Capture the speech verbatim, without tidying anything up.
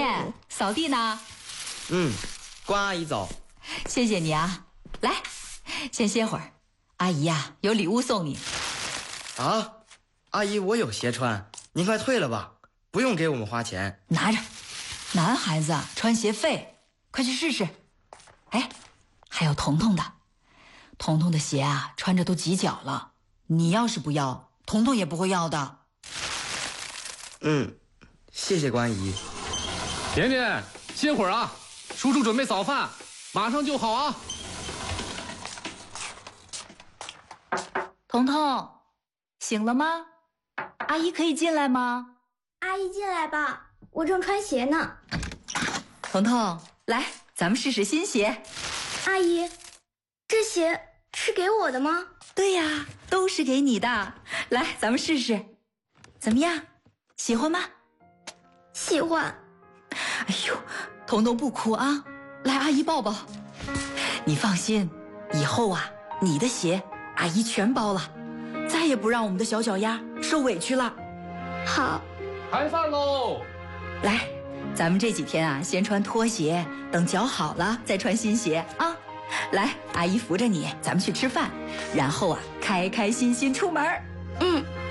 健，扫地呢？ 嗯，关阿姨早。 谢谢你啊，来，先歇会儿。阿姨呀、啊，有礼物送你。 啊，阿姨，我有鞋穿，您快退了吧，不用给我们花钱。 拿着，男孩子穿鞋费，快去试试。哎，还有彤彤的，彤彤的鞋啊，穿着都挤脚了。你要是不要，彤彤也不会要的。 嗯，谢谢关姨。 甜甜，歇会儿啊，叔叔准备早饭，马上就好啊。 彤彤，醒了吗？阿姨可以进来吗？ 阿姨进来吧，我正穿鞋呢。 彤彤，来，咱们试试新鞋。 阿姨，这鞋是给我的吗？ 对呀，都是给你的。来，咱们试试，怎么样？喜欢吗？ 喜欢。 哎呦，彤彤不哭啊，来，阿姨抱抱。你放心，以后啊，你的鞋阿姨全包了，再也不让我们的小脚丫受委屈了。 好。 开饭喽！ 来，咱们这几天啊，先穿拖鞋，等脚好了再穿新鞋啊。来，阿姨扶着你，咱们去吃饭，然后啊，开开心心出门。 嗯。